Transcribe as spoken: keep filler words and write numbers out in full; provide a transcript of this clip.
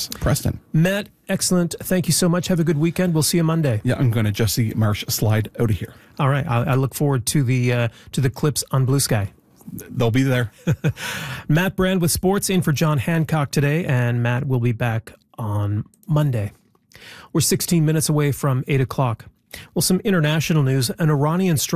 Yes, Preston. Matt, excellent. Thank you so much. Have a good weekend. We'll see you Monday. Yeah, I'm going to just see Marsh slide out of here. All right. I, I look forward to the uh, to the clips on Blue Sky. They'll be there. Matt Brand with sports in for John Hancock today, and Matt will be back on Monday. We're sixteen minutes away from eight o'clock. Well, some international news. An Iranian strike